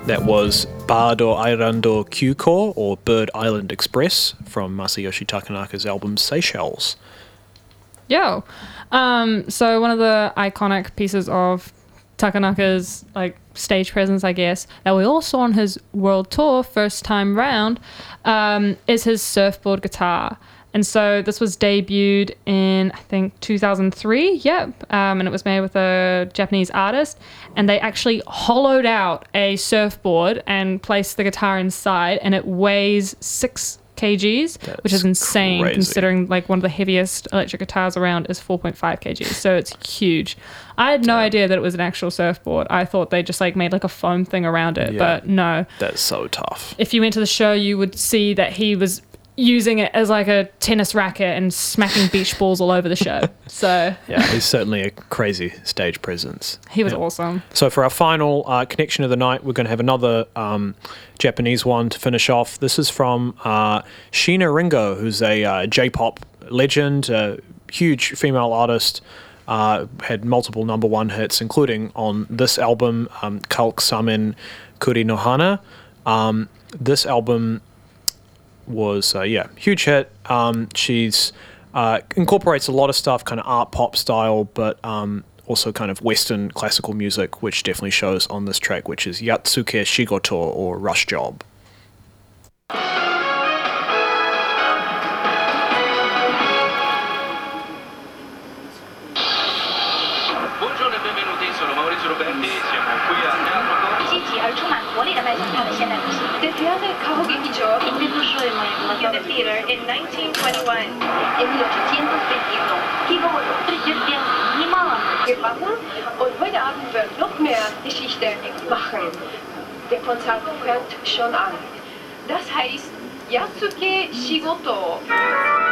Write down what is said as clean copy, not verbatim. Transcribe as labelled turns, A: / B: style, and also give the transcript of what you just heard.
A: That was Bardo Airando Kyuko, or Bird Island Express, from Masayoshi Takanaka's album Seychelles.
B: Yo. So one of the iconic pieces of Takanaka's stage presence, I guess, that we all saw on his world tour first time round, is his surfboard guitar. And so this was debuted in, I think, 2003. Yep. And it was made with a Japanese artist. And they actually hollowed out a surfboard and placed the guitar inside. And it weighs 6 kgs, which is insane
A: crazy.
B: Considering one of the heaviest electric guitars around is 4.5 kgs. So it's huge. I had no idea that it was an actual surfboard. I thought they just made a foam thing around it.
A: Yeah.
B: But no.
A: That's so tough.
B: If you went to the show, you would see that he was using it as a tennis racket and smacking beach balls all over the show. So
A: yeah, he's certainly a crazy stage presence.
B: He was awesome.
A: So for our final connection of the night, we're going to have another Japanese one to finish off. This is from Sheena Ringo, who's a J-pop legend, a huge female artist, had multiple number one hits, including on this album, Kalk Samen Kuri no Hana. This album was huge hit. She's incorporates a lot of stuff, kind of art pop style, but also kind of Western classical music, which definitely shows on this track, which is Yatsuke Shigoto, or Rush Job.
C: Buongiorno e benvenuti, sono Maurizio Roberti, siamo qui a Teatro Cor.
D: 积极而充满活力的迈向他的现代复兴。
E: The Theater Kao劇場
D: In the theater in 1921.
E: en 1821. Gebacken und heute Abend wird noch mehr Geschichte machen. Der Konzert fängt schon an. Das heißt Yatsuke Shigoto.